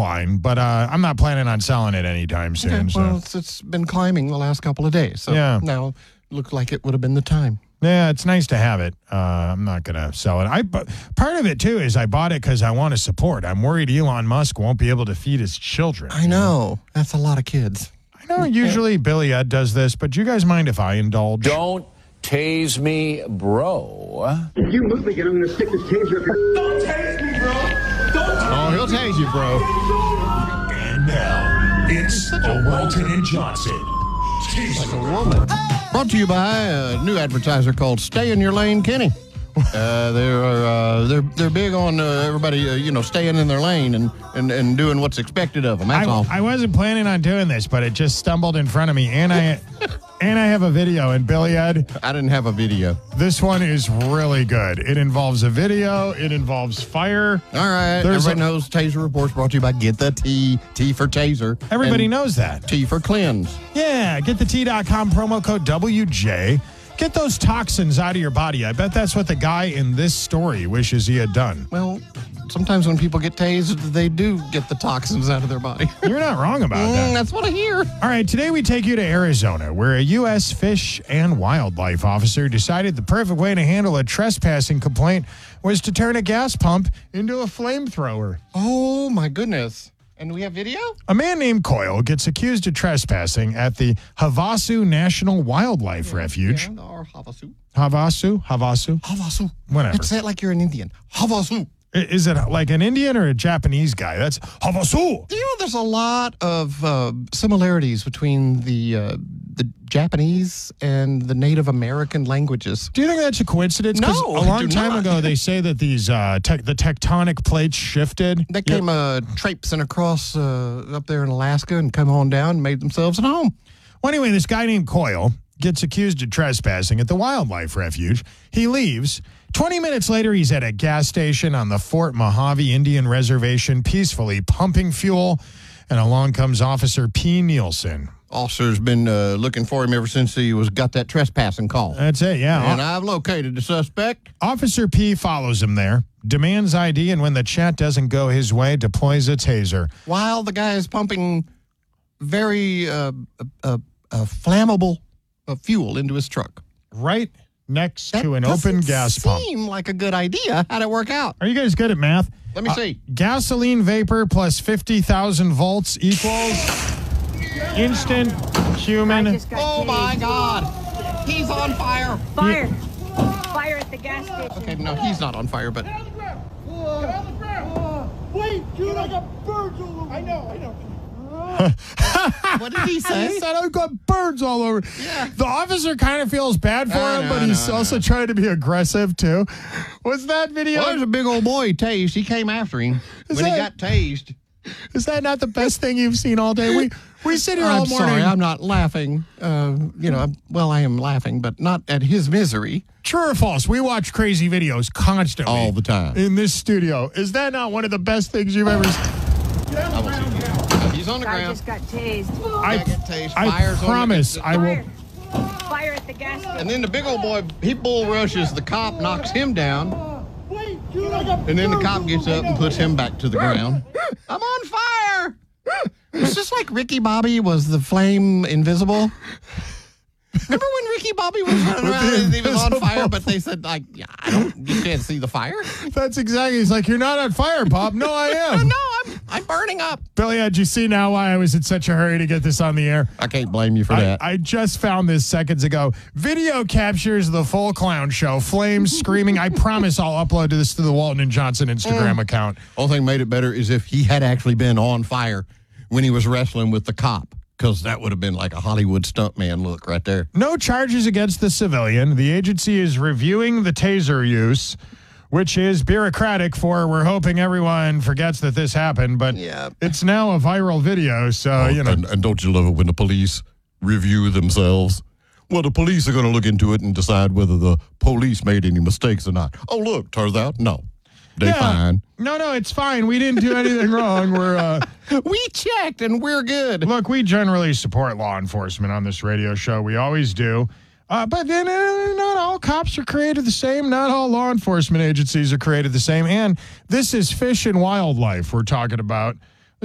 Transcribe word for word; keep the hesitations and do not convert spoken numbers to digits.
decline, but uh, I'm not planning on selling it anytime soon. Okay, so. well, it's, it's been climbing the last couple of days, so Yeah. now it looked like it would have been the time. Yeah, it's nice to have it. Uh, I'm not going to sell it. I but part of it, too, is I bought it because I want to support. I'm worried Elon Musk won't be able to feed his children. I know. That's a lot of kids. I know usually Billy Ed does this, but do you guys mind if I indulge? Don't tase me, bro. If you move again, I'm going to stick this taser up your... Don't tase me, bro. Don't Oh, he'll tase you, bro. And now, it's a Walton and Johnson. Like a woman. Brought to you by a new advertiser called Stay in Your Lane, Kenny. Uh, they're uh, they're they're big on uh, everybody uh, you know staying in their lane and, and, and doing what's expected of them. That's I, all. I wasn't planning on doing this, but it just stumbled in front of me, and I and I have a video. And Billy Ed, I didn't have a video. this one is really good. It involves a video. It involves fire. All right. There's Everybody a- knows Taser Reports brought to you by Get the T. T for Taser. Everybody and knows that. T for Cleanse. Yeah, get the T dot com promo code W J. Get those toxins out of your body. I bet that's what the guy in this story wishes he had done. Well, sometimes when people get tased, they do get the toxins out of their body. You're not wrong about Mm, that. that's what I hear. All right, today we take you to Arizona, where a U S Fish and Wildlife officer decided the perfect way to handle a trespassing complaint was to turn a gas pump into a flamethrower. Oh, my goodness. And we have video? A man named Coyle gets accused of trespassing at the Havasu National Wildlife Refuge. Yeah, or Havasu. Havasu? Havasu? Havasu. Whatever. Say it like you're an Indian. Havasu. I- Is it like an Indian or a Japanese guy? That's Havasu. Do you know there's a lot of uh, similarities between the uh, the Japanese and the Native American languages? Do you think that's a coincidence? 'Cause No, a I long do time not. ago, they say that these uh, tec- the tectonic plates shifted. They Yeah. came uh, traipsing across uh, up there in Alaska and come on down and made themselves at home. Well, anyway, this guy named Coyle gets accused of trespassing at the wildlife refuge. He leaves. twenty minutes later, he's at a gas station on the Fort Mojave Indian Reservation, peacefully pumping fuel. And along comes Officer P. Nielsen. Officer's been uh, looking for him ever since he was got that trespassing call. That's it, yeah. And I've located the suspect. Officer P follows him there, demands I D, and when the chat doesn't go his way, deploys a taser. While the guy is pumping very uh, uh, uh, flammable uh, fuel into his truck. Right next That to an open doesn't gas pump. seem like a good idea. How'd it work out? Are you guys good at math? Let me see. Gasoline vapor plus fifty thousand volts equals instant human. I just got Oh, tased. my God. He's on fire. Fire! Fire at the gas station. Okay, no, he's not on fire, but... Wait, dude, I got birds all over. I know, I know. What did he say? He said, I've got birds all over. Yeah. The officer kind of feels bad for I him, know, but I he's know, I also know. trying to be aggressive, too. Was that video? Well, there's a big old boy he tased. He came after him. Is when he that- got tased... Is that not the best thing you've seen all day? We we sit here all I'm morning. sorry, I'm not laughing. Uh, you know, I'm, well, I am laughing, but not at his misery. True or false? We watch crazy videos constantly. All the time. In this studio. Is that not one of the best things you've ever seen? I will see. Uh, he's on the I ground. just got tased. I, Guy get tased. I Fire's on promise the- I will. Fire! Fire at the gas station. And then the big old boy, he bull rushes. The cop knocks him down. Wait, dude, I got And then the birds cop all gets over. up and puts him back to the ground. I'm on fire. It's just like Ricky Bobby was the flame invisible. Remember when Ricky Bobby was running around and he was on fire, but they said, like, yeah, I don't, you can't see the fire? That's exactly. He's like, you're not on fire, Bob. No, I am. No, I'm, I'm burning up. Billy, did you see now why I was in such a hurry to get this on the air? I can't blame you for I, that. I just found this seconds ago. Video captures the full clown show. Flames screaming. I promise I'll upload this to the Walton and Johnson Instagram account. Only thing made it better is if he had actually been on fire when he was wrestling with the cop, because that would have been like a Hollywood stuntman look right there. No charges against the civilian. The agency is reviewing the taser use, which is bureaucratic for we're hoping everyone forgets that this happened, but Yeah. it's now a viral video, so, you know. and, and don't you love it when the police review themselves? Well, the police are going to look into it and decide whether the police made any mistakes or not. Oh, look, turns out, no. They Yeah. fine. No, no, it's fine. We didn't do anything wrong. We're, uh, We checked and we're good. look, we generally support law enforcement on this radio show. We always do. Uh, but then uh, not all cops are created the same. Not all law enforcement agencies are created the same. And this is Fish and Wildlife we're talking about.